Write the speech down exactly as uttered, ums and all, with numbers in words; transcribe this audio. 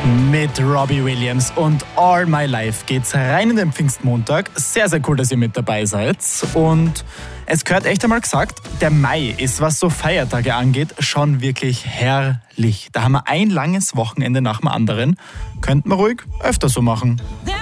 Mit Robbie Williams und All My Life geht's rein in den Pfingstmontag. Sehr, sehr cool, dass ihr mit dabei seid. Und es gehört echt einmal gesagt, der Mai ist, was so Feiertage angeht, schon wirklich herrlich. Da haben wir ein langes Wochenende nach dem anderen. Könnten wir ruhig öfter so machen.